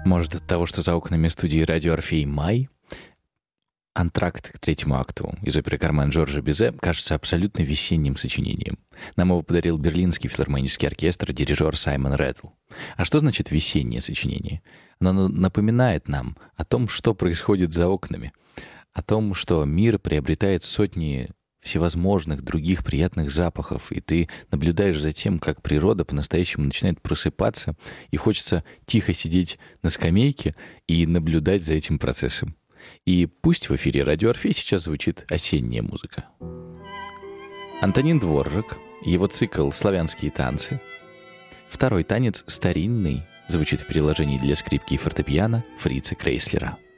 Может, от того, что за окнами студии «Радио Орфей» май? Антракт к третьему акту из оперы «Кармен» Жоржа Бизе кажется абсолютно весенним сочинением. Нам его подарил Берлинский филармонический оркестр, дирижер Саймон Рэттл. А что значит весеннее сочинение? Оно напоминает нам о том, что происходит за окнами, о том, что мир приобретает сотни всевозможных других приятных запахов, и ты наблюдаешь за тем, как природа по-настоящему начинает просыпаться, и хочется тихо сидеть на скамейке и наблюдать за этим процессом. И пусть в эфире «Радио Орфей» сейчас звучит осенняя музыка. Антонин Дворжак, его цикл «Славянские танцы». Второй танец, старинный, звучит в переложении для скрипки и фортепиано Фрица Крейслера.